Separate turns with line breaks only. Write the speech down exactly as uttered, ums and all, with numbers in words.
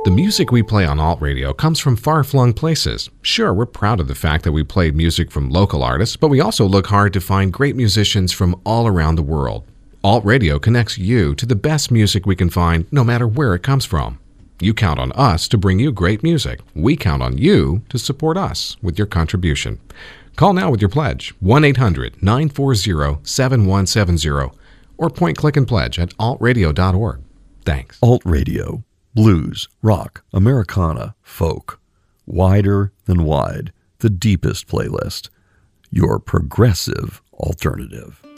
The music we play on Alt Radio comes from far-flung places. Sure, we're proud of the fact that we played music from local artists, but we also look hard to find great musicians from all around the world. Alt Radio connects you to the best music we can find, no matter where it comes from. You count on us to bring you great music. We count on you to support us with your contribution. Call now with your pledge, one eight hundred nine four zero seven one seven zero, or point, click, and pledge at alt radio dot org. Thanks.
Alt Radio. Blues, rock, Americana, folk. Wider than wide. The deepest playlist. Your progressive alternative.